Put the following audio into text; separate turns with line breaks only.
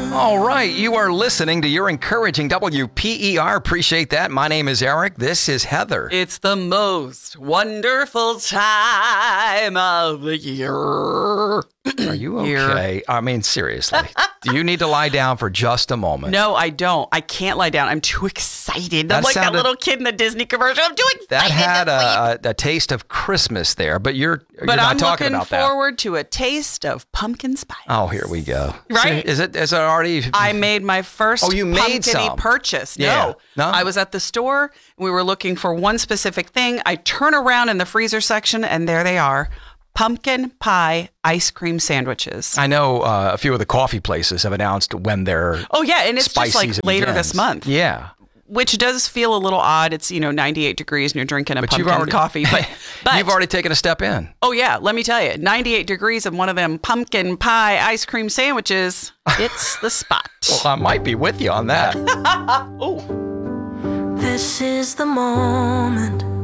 All right, you are listening to your encouraging WPER. Appreciate that. My name is Eric. This is Heather.
It's the most wonderful time of the year.
Are you okay? I mean, seriously. Do you need to lie down for just a moment?
No, I don't. I can't lie down. I'm too excited. I'm like that little kid in the Disney commercial. I'm too excited.
That had a taste of Christmas there, but you're not talking about that.
But I'm looking forward to a taste of pumpkin spice.
Oh, here we go.
Right?
Is it already?
I made my first pumpkin-y purchase.
Yeah. No?
I was at the store. We were looking for one specific thing. I turn around in the freezer section, and there they are. Pumpkin pie ice cream sandwiches.
I know a few of the coffee places have announced when they're
and it's just like later this month.
Yeah.
Which does feel a little odd. It's, 98 degrees and you're drinking a pumpkin coffee. But
you've already taken a step in.
Oh, yeah. Let me tell you, 98 degrees and one of them pumpkin pie ice cream sandwiches, it's the spot.
Well, I might be with you on that.
Oh.
This is the moment.